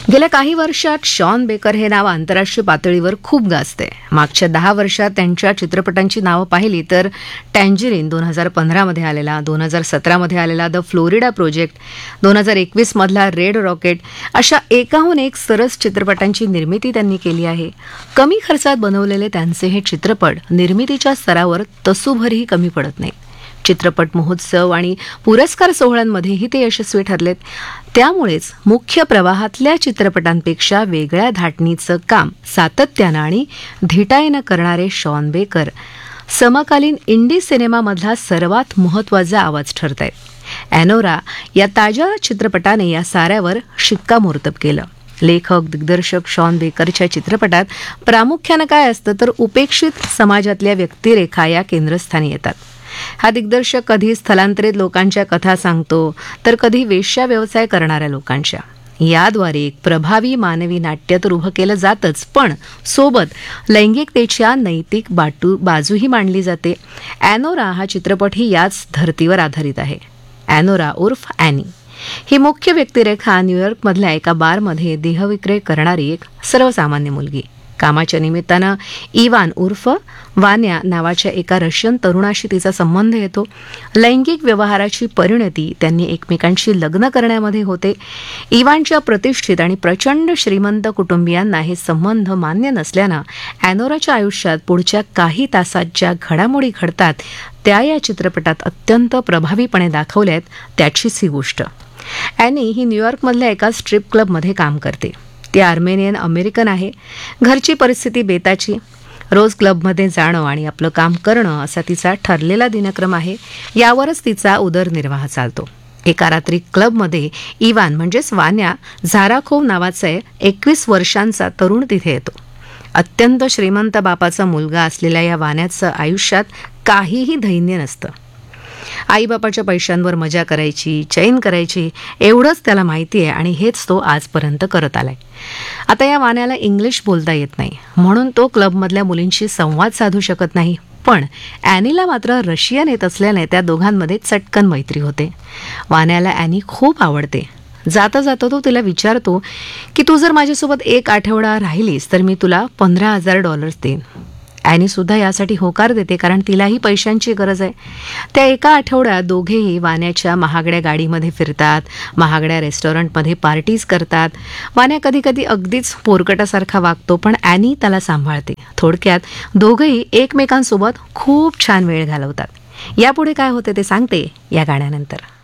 गेल्या काही वर्षात शॉन बेकर हे नाव आंतरराष्ट्रीय पातळीवर खूप गाजते. मागच्या 10 वर्षात त्यांच्या चित्रपटांची नावं पाहिली तर टँजरीन 2015 मध्ये आलेला, 2017 मध्ये आलेला द फ्लोरिडा प्रोजेक्ट, 2021 मधला रेड रॉकेट अशा एकाहून एक सरस चित्रपटांची निर्मिती त्यांनी केली आहे. कमी खर्चात बनवलेले त्यांचे हे चित्रपट निर्मितीच्या स्तरावर तसूभरही कमी पडत नाहीत. चित्रपट महोत्सव आणि पुरस्कार सोहळ्यांमध्येही ते यशस्वी ठरलेत. त्यामुळेच मुख्य प्रवाहातल्या चित्रपटांपेक्षा वेगळ्या धाटणीचं काम सातत्यानं आणि धिटाईनं करणारे शॉन बेकर समकालीन इंडी सिनेमामधला सर्वात महत्त्वाचा आवाज ठरतायत. एनोरा या ताज्या चित्रपटाने या साऱ्यावर शिक्कामोर्तब केलं. लेखक दिग्दर्शक शॉन बेकरच्या चित्रपटात प्रामुख्यानं काय असतं तर उपेक्षित समाजातल्या व्यक्तिरेखा या केंद्रस्थानी येतात. हा दिग्दर्शक कधी स्थलांतरित लोकांच्या कथा सांगतो तर कधी वेश्या व्यवसाय करणाऱ्या लोकांच्या. याद्वारे एक प्रभावी मानवी नाट्य तर उभं केलं जातच, पण सोबत लैंगिकतेच्या नैतिक बाजूही मांडली जाते. एनोरा हा चित्रपटही याच धर्तीवर आधारित आहे. एनोरा उर्फ ॲनी ही मुख्य व्यक्तिरेखा न्यूयॉर्कमधल्या एका बारमध्ये देहविक्रय करणारी एक सर्वसामान्य मुलगी. कामाच्या निमित्तानं इवान उर्फ वान्या नावाच्या एका रशियन तरुणाशी तिचा संबंध येतो. लैंगिक व्यवहाराची परिणती त्यांनी एकमेकांशी लग्न करण्यामध्ये होते. इवानच्या प्रतिष्ठित आणि प्रचंड श्रीमंत कुटुंबियांना हे संबंध मान्य नसल्यानं एनोराच्या आयुष्यात पुढच्या काही तासात ज्या घडामोडी घडतात त्या या चित्रपटात अत्यंत प्रभावीपणे दाखवल्यात. त्याचीच ही गोष्ट. ॲनी ही न्यूयॉर्कमधल्या एका स्ट्रिप क्लबमध्ये काम करते. ती आर्मेनियन अमेरिकन आहे. घरची परिस्थिती बेताची. रोज क्लबमध्ये जाणं आणि आपलं काम करणं असा तिचा ठरलेला दिनक्रम आहे. यावरच तिचा उदरनिर्वाह चालतो. एका रात्री क्लबमध्ये इवान म्हणजेच वान्या झाराखोव नावाचा 21 वर्षांचा तरुण तिथे येतो. अत्यंत श्रीमंत बापाचा मुलगा असलेल्या या वान्याचं आयुष्यात काहीही धैर्य नसतं. आईबापाच्या पैशांवर मजा करायची, चैन करायची एवढंच त्याला माहिती आहे आणि हेच तो आजपर्यंत करत आलाय. आता या वाण्याला इंग्लिश बोलता येत नाही म्हणून तो क्लबमधल्या मुलींशी संवाद साधू शकत नाही. पण ॲनीला मात्र रशियन येत असल्याने त्या दोघांमध्ये चटकन मैत्री होते. वाण्याला ॲनी खूप आवडते. जाता जाता तो तिला विचारतो की तू जर माझ्यासोबत 1 आठवडा राहिलीस तर मी तुला $15,000 देईन. ॲनी सुद्धा यासाठी होकार देते कारण तिलाही पैशांची गरज आहे. त्या एका आठवड्यात दोघेही वाण्याच्या महागड्या गाडीमध्ये फिरतात, महागड्या रेस्टॉरंटमध्ये पार्टीज करतात. वाण्या कधी कधी अगदीच पोरकटासारखा वागतो पण ॲनी त्याला सांभाळते. थोडक्यात दोघेही एकमेकांसोबत खूप छान वेळ घालवतात. यापुढे काय होते ते सांगते या गाण्यानंतर.